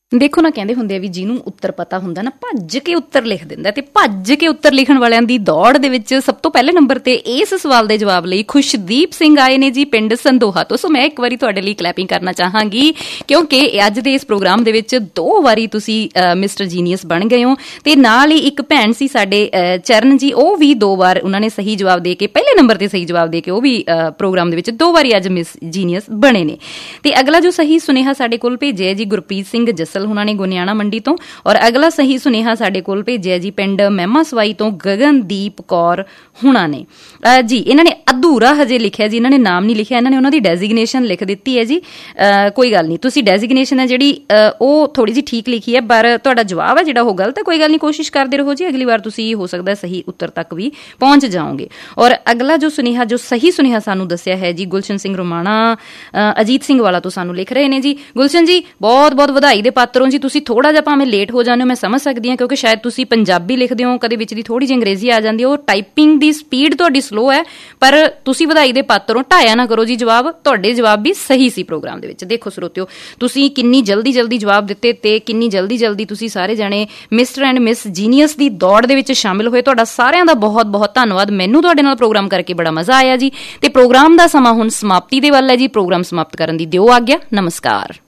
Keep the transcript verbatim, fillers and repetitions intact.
ਦੇਖੋ ਨਾ, ਕਹਿੰਦੇ ਹੁੰਦੇ ਆ ਵੀ ਜਿਹਨੂੰ ਉੱਤਰ ਪਤਾ ਹੁੰਦਾ ਨਾ ਭੱਜ ਕੇ ਉੱਤਰ ਲਿਖ ਦਿੰਦਾ, ਤੇ ਭੱਜ ਕੇ ਉੱਤਰ ਲਿਖਣ ਵਾਲਿਆਂ ਦੀ ਦੌੜ ਦੇ ਵਿੱਚ ਸਭ ਤੋਂ ਪਹਿਲੇ ਨੰਬਰ ਤੇ ਇਸ ਸਵਾਲ ਦੇ ਜਵਾਬ ਲਈ ਖੁਸ਼ਦੀਪ ਸਿੰਘ ਆਏ ਨੇ ਜੀ, ਪਿੰਡ ਸੰਦੋਹਾ ਤੋਂ। ਸੋ ਮੈਂ ਇੱਕ ਵਾਰੀ ਤੁਹਾਡੇ ਲਈ ਕਲੈਪਿੰਗ ਕਰਨਾ ਚਾਹਾਂਗੀ, ਕਿਉਂਕਿ ਅੱਜ ਦੇ ਇਸ ਪ੍ਰੋਗਰਾਮ ਦੇ ਵਿੱਚ ਦੋ ਵਾਰੀ ਤੁਸੀਂ ਮਿਸਟਰ ਜੀਨੀਅਸ ਬਣ ਗਏ ਹੋ। ਤੇ ਨਾਲ ਹੀ ਇੱਕ ਭੈਣ ਸੀ ਸਾਡੇ ਚਰਨ ਜੀ, ਉਹ ਵੀ ਦੋ ਵਾਰ ਉਹਨਾਂ ਨੇ ਸਹੀ ਜਵਾਬ ਦੇ ਕੇ, ਪਹਿਲੇ ਨੰਬਰ ਤੇ ਸਹੀ ਜਵਾਬ ਦੇ ਕੇ, ਉਹ ਵੀ ਪ੍ਰੋਗਰਾਮ ਦੇ ਵਿੱਚ ਦੋ ਵਾਰੀ ਅੱਜ ਮਿਸ ਜੀਨੀਅਸ ਬਣੇ ਨੇ। ਤੇ ਅਗਲਾ ਜੋ ਸਹੀ ਸੁਨੇਹਾ ਸਾਡੇ ਕੋਲ ਭੇਜਿਆ ਜੀ ਗੁਰਪ੍ਰੀਤ ਸਿੰਘ ਜੱਸਲ ਹੁਣਾਂ ਨੇ ਗੋਨਿਆਣਾ ਮੰਡੀ ਤੋਂ, ਔਰ ਅਗਲਾ ਸਹੀ ਸੁਨੇਹਾ ਸਾਡੇ ਕੋਲ ਭੇਜਿਆ ਜੀ ਪਿੰਡ ਮਹਿਮਾ ਸਵਾਈ ਤੋਂ ਗਗਨਦੀਪ ਕੌਰ ਹੁਣਾਂ ਨੇ ਜੀ। ਇਹਨਾਂ ਨੇ ਅਧੂਰਾ ਹਜੇ ਲਿਖਿਆ ਜੀ, ਇਹਨਾਂ ਨੇ ਨਾਮ ਨਹੀਂ ਲਿਖਿਆ, ਇਹਨਾਂ ਨੇ ਉਹਨਾਂ ਦੀ ਡੈਜ਼ਿਗਨੇਸ਼ਨ ਲਿਖ ਦਿੱਤੀ ਹੈ ਜੀ। ਕੋਈ ਗੱਲ ਨਹੀਂ, ਤੁਸੀਂ ਡੈਜ਼ਿਗਨੇਸ਼ਨ ਹੈ ਜਿਹੜੀ ਉਹ ਥੋੜ੍ਹੀ ਜਿਹੀ ਠੀਕ ਲਿਖੀ ਹੈ, ਪਰ ਤੁਹਾਡਾ ਜਵਾਬ ਹੈ ਜਿਹੜਾ ਉਹ ਗਲਤ ਹੈ। ਕੋਈ ਗੱਲ ਨਹੀਂ, ਕੋਸ਼ਿਸ਼ ਕਰਦੇ ਰਹੋ ਜੀ, ਅਗਲੀ ਵਾਰ ਤੁਸੀਂ ਹੋ ਸਕਦਾ ਸਹੀ ਉੱਤਰ ਤੱਕ ਵੀ ਪਹੁੰਚ ਜਾਓਗੇ। ਔਰ ਅਗਲਾ ਜੋ ਸੁਨੇਹਾ, ਜੋ ਸਹੀ ਸੁਨੇਹਾ ਸਾਨੂੰ ਦੱਸਿਆ ਹੈ ਜੀ ਗੁਲਸ਼ਨ ਸਿੰਘ ਰੋਮਾਣਾ ਅਜੀਤ ਸਿੰਘ ਵਾਲਾ ਤੋਂ ਸਾਨੂੰ ਲਿਖ ਰਹੇ ਨੇ ਜੀ। ਗੁਲਸ਼ਨ ਜੀ ਬਹੁਤ ਬਹੁਤ ਵਧਾਈ ਦੇ ਪਾਤਰ ਹੋ ਜੀ। ਤੁਸੀਂ ਥੋੜ੍ਹਾ ਜਿਹਾ ਭਾਵੇਂ ਲੇਟ ਹੋ ਜਾਂਦੇ ਹੋ, ਮੈਂ ਸਮਝ ਸਕਦੀ ਹਾਂ, ਕਿਉਂਕਿ ਸ਼ਾਇਦ ਤੁਸੀਂ ਪੰਜਾਬੀ ਲਿਖਦੇ ਹੋ, ਕਦੇ ਵਿੱਚ ਦੀ ਥੋੜ੍ਹੀ ਜਿਹੀ ਅੰਗਰੇਜ਼ੀ ਆ ਜਾਂਦੀ ਹੈ, ਉਹ ਟਾਈਪਿੰਗ ਦੀ ਸਪੀਡ ਤੁਹਾਡੀ ਸਲੋ ਹੈ, ਪਰ ਤੁਸੀਂ ਵਧਾਈ ਦੇ ਪਾਤਰ ਹੋ। ਢਾਇਆ ਨਾ ਕਰੋ ਜੀ ਜਵਾਬ, ਤੁਹਾਡੇ ਜਵਾਬ ਵੀ ਸਹੀ ਸੀ ਪ੍ਰੋਗਰਾਮ ਦੇ ਵਿੱਚ। ਦੇਖੋ ਸਰੋਤਿਓ, ਤੁਸੀਂ ਕਿੰਨੀ ਜਲਦੀ ਜਲਦੀ ਜਵਾਬ ਦਿੱਤੇ ਤੇ ਕਿੰਨੀ ਜਲਦੀ ਜਲਦੀ ਤੁਸੀਂ ਸਾਰੇ ਜਾਣੇ ਮਿਸਟਰ ਐਂਡ ਮਿਸ ਜੀਨੀਅਸ ਦੀ ਦੌੜ ਦੇ ਵਿੱਚ ਸ਼ਾਮਿਲ ਹੋਏ। ਤੁਹਾਡਾ ਸਾਰਿਆਂ ਦਾ ਬਹੁਤ ਬਹੁਤ ਧੰਨਵਾਦ। ਮੈਨੂੰ ਤੁਹਾਡੇ ਨਾਲ ਪ੍ਰੋਗਰਾਮ ਕਰਕੇ ਬੜਾ ਮਜ਼ਾ ਆਇਆ ਜੀ। ਤੇ ਪ੍ਰੋਗਰਾਮ ਦਾ ਸਮਾਂ ਹੁਣ ਸਮਾਪਤੀ ਦੇ ਵੱਲ ਹੈ ਜੀ। ਪ੍ਰੋਗਰਾਮ ਸਮਾਪਤ ਕਰਨ ਦੀ ਦਿਓ ਆਗਿਆ। ਨਮਸਕਾਰ।